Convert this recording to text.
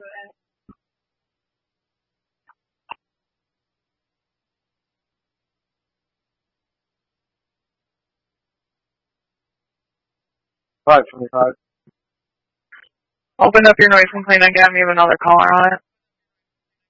525. Open up your noise complaint again. We have another caller on it.